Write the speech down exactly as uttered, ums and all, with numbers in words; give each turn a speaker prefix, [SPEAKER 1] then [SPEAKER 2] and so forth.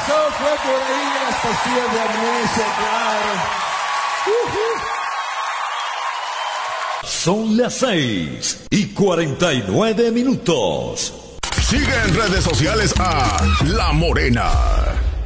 [SPEAKER 1] pasó fue por ahí las pastillas de amnesia, claro. Uh-huh.
[SPEAKER 2] Son las seis y cuarenta y nueve minutos.
[SPEAKER 3] Sigue en redes sociales a La Morena